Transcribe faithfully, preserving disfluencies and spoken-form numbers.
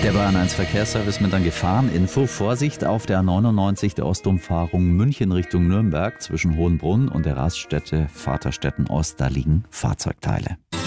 Der Bayern eins Verkehrsservice mit einer Gefahreninfo. Vorsicht auf der A neunundneunzig, der Ostumfahrung München Richtung Nürnberg zwischen Hohenbrunn und der Raststätte Vaterstetten Ost. Da liegen Fahrzeugteile.